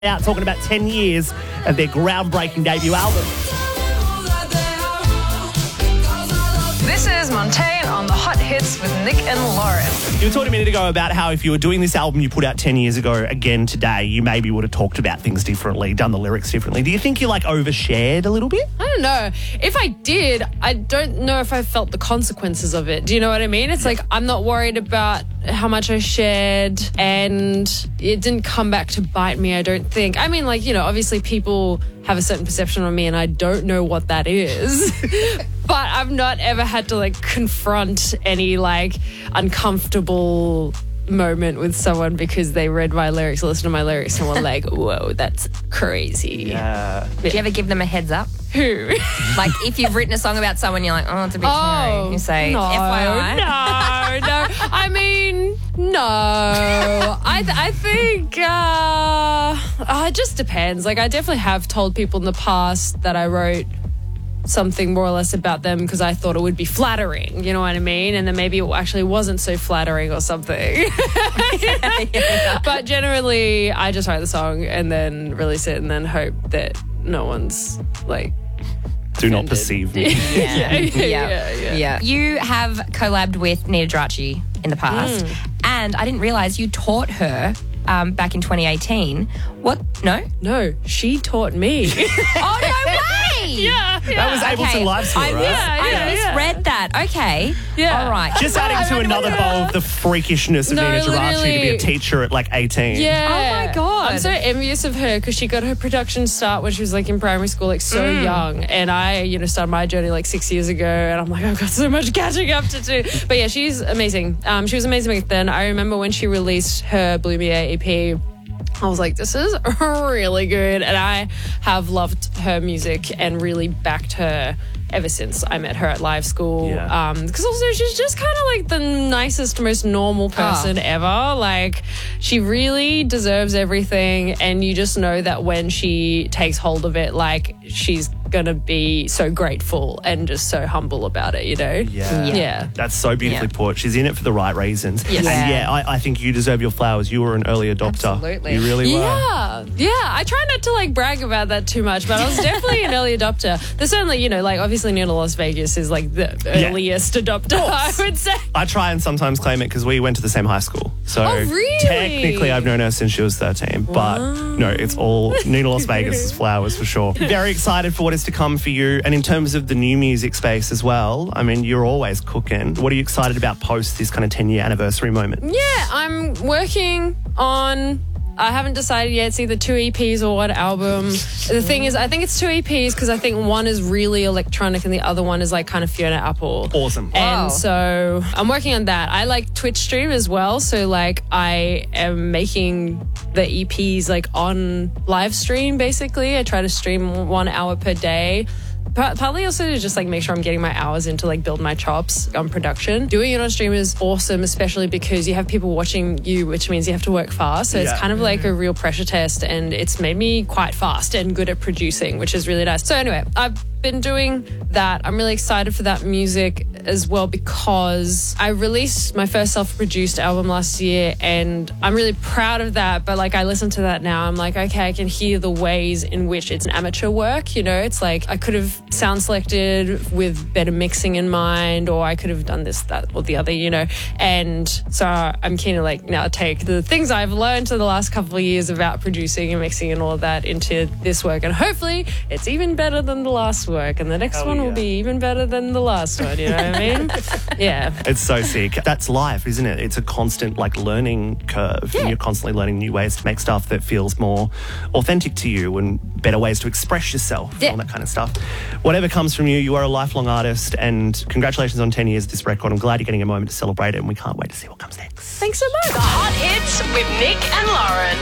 Out talking about 10 years of their groundbreaking debut album. This is Montaigne on the Hot Hits with Nick and Lauren. You were talking a minute ago about how if you were doing this album you put out 10 years ago again today, you maybe would have talked about things differently, done the lyrics differently. Do you think you overshared a little bit? I don't know. If I did, I don't know if I felt the consequences of it. Do you know what I mean? It's like I'm not worried about how much I shared and it didn't come back to bite me, I don't think. I mean, obviously people have a certain perception of me and I don't know what that is. But I've not ever had to confront any uncomfortable moment with someone because they read my lyrics, listened to my lyrics and were like, whoa, that's crazy. Yeah. Do you ever give them a heads up? Who? If you've written a song about someone, you're like, oh, it's a bit scary. You say, no, FYI. No. I mean, no. I think it just depends. I definitely have told people in the past that I wrote something more or less about them because I thought it would be flattering, you know what I mean? And then maybe it actually wasn't so flattering or something. But generally, I just write the song and then release it and then hope that no one's do not perceive me. Yeah. You have collabed with Nita Dracci in the past, and I didn't realise you taught her back in 2018. What? No? No, she taught me. Oh, no way! Yeah. That was Ableton Live Tour, right? I misread that. Okay. Yeah. All right. Just adding to another bowl of the freakishness of Nina Geraci to be a teacher at 18. Yeah. Oh my God. I'm so envious of her because she got her production start when she was in primary school, so young. And I, started my journey 6 years ago and I'm I've got so much catching up to do. But yeah, she's amazing. She was amazing back then. I remember when she released her Blue Me EP, I was like, this is really good. And I have loved her music and really backed her ever since I met her at Live School. Yeah. Because also she's just kind of the nicest, most normal person ever. She really deserves everything. And you just know that when she takes hold of it, she's going to be so grateful and just so humble about it, Yeah. That's so beautifully put. She's in it for the right reasons. Yes. And I think you deserve your flowers. You were an early adopter. Absolutely. You really were. Yeah. I try not to brag about that too much, but I was definitely an early adopter. There's certainly, obviously Nina Las Vegas is the earliest adopter, I would say. I try and sometimes claim it because we went to the same high school. So really? technically I've known her since she was 13. But no, it's all Nina Las Vegas' flowers for sure. Very excited for what is to come for you. And in terms of the new music space as well, I mean, you're always cooking. What are you excited about post this kind of 10-year anniversary moment? Yeah, I'm working on... I haven't decided yet. It's either 2 EPs or 1 album. The thing is, I think it's 2 EPs because I think one is really electronic and the other one is kind of Fiona Apple. Awesome. And so I'm working on that. I Twitch stream as well. So I am making the EPs on live stream basically. I try to stream 1 hour per day. Partly also to just make sure I'm getting my hours in to build my chops on production. Doing it on stream is awesome, especially because you have people watching you, which means you have to work fast. So it's kind of a real pressure test, and it's made me quite fast and good at producing, which is really nice. So anyway, I've been doing that. I'm really excited for that music as well because I released my first self-produced album last year and I'm really proud of that. But I listen to that now, I'm okay, I can hear the ways in which it's an amateur work, It's I could have sound selected with better mixing in mind, or I could have done this, that, or the other, And so I'm keen to now take the things I've learned in the last couple of years about producing and mixing and all of that into this work. And hopefully it's even better than the last work, and the next one will be even better than the last one, you know what I mean? Yeah. It's so sick. That's life, isn't it? It's a constant learning curve, and you're constantly learning new ways to make stuff that feels more authentic to you and better ways to express yourself and all that kind of stuff. Whatever comes from you, you are a lifelong artist, and congratulations on 10 years of this record. I'm glad you're getting a moment to celebrate it, and we can't wait to see what comes next. Thanks so much. The Hot Hits with Nick and Lauren.